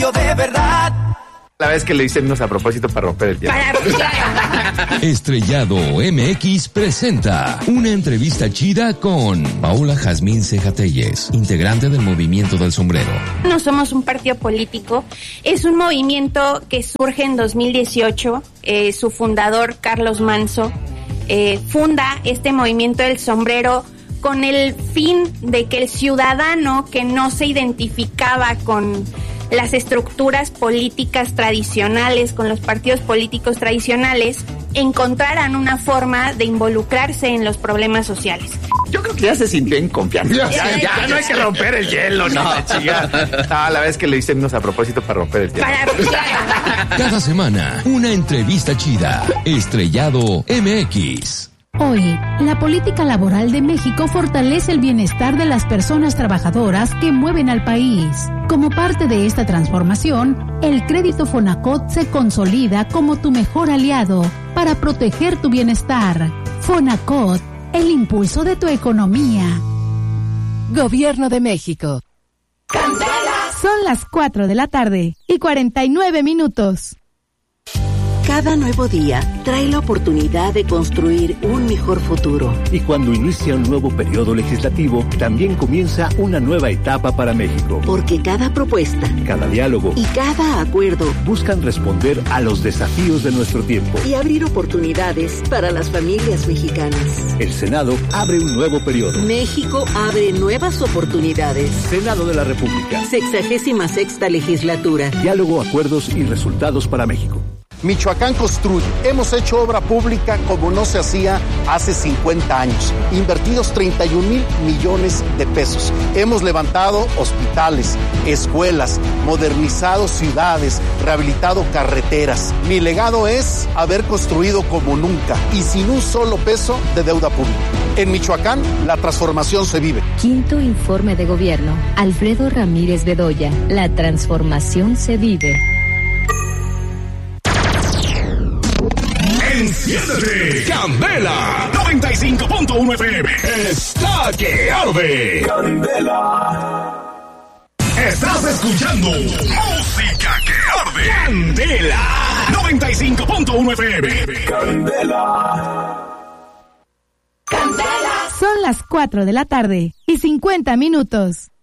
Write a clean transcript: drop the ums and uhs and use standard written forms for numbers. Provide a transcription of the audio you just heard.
Yo de verdad. La vez que le hicimos a propósito para romper el hielo. Estrellado MX presenta una entrevista chida con Paula Jazmín Ceja Telles, integrante del Movimiento del Sombrero. No somos un partido político, es un movimiento que surge en 2018. Su fundador, Carlos Manso, funda este Movimiento del Sombrero con el fin de que el ciudadano que no se identificaba con las estructuras políticas tradicionales, con los partidos políticos tradicionales, encontraran una forma de involucrarse en los problemas sociales. Yo creo que ya se sintió en confianza. Ya no hay que romper el hielo, no, chica. No, la vez que le hicimos a propósito para romper el hielo. Cada semana, una entrevista chida. Estrellado MX. Hoy, la política laboral de México fortalece el bienestar de las personas trabajadoras que mueven al país. Como parte de esta transformación, el crédito Fonacot se consolida como tu mejor aliado para proteger tu bienestar. Fonacot, el impulso de tu economía. Gobierno de México. Son las 4 de la tarde y 49 minutos. Cada nuevo día trae la oportunidad de construir un mejor futuro. Y cuando inicia un nuevo periodo legislativo, también comienza una nueva etapa para México. Porque cada propuesta, cada diálogo y cada acuerdo buscan responder a los desafíos de nuestro tiempo y abrir oportunidades para las familias mexicanas. El Senado abre un nuevo periodo. México abre nuevas oportunidades. Senado de la República. 66ª legislatura. Diálogo, acuerdos y resultados para México. Michoacán construye. Hemos hecho obra pública como no se hacía hace 50 años. Invertidos 31,000 millones de pesos. Hemos levantado hospitales, escuelas, modernizado ciudades, rehabilitado carreteras. Mi legado es haber construido como nunca y sin un solo peso de deuda pública. En Michoacán, la transformación se vive. Quinto informe de gobierno. Alfredo Ramírez Bedoya. La transformación se vive. Enciéndete, Candela 95.1 FM está que arde. Candela. Estás escuchando música que arde. Candela 95.1 FM. Candela. Son las 4 de la tarde y 50 minutos.